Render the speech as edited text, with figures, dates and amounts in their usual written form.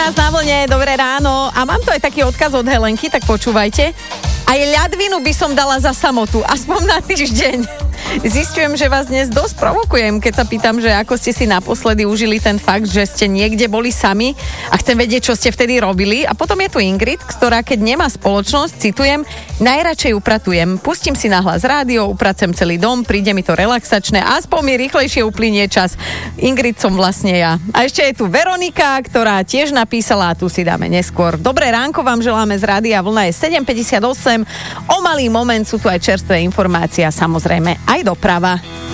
nás na vlne, dobré ráno. A mám tu aj taký odkaz od Helenky, tak počúvajte. Aj ľadvinu by som dala za samotu, aspoň na týždeň. Zistujem, že vás dnes dosť provokujem, keď sa pýtam, že ako ste si naposledy užili ten fakt, že ste niekde boli sami a chcem vedieť, čo ste vtedy robili. A potom je tu Ingrid, ktorá keď nemá spoločnosť, citujem, najradšej upratujem. Pustím si nahlas rádio, upracujem celý dom, príde mi to relaxačné, aspoň mi rýchlejšie uplynie čas. Ingrid som vlastne ja. A ešte je tu Veronika, ktorá tiež napísala, a tu si dáme neskôr. Dobré ránko vám želáme z Rádia Vlna, je 7:58. O malý moment sú tu aj čerstvé informácie a samozrejme aj doprava.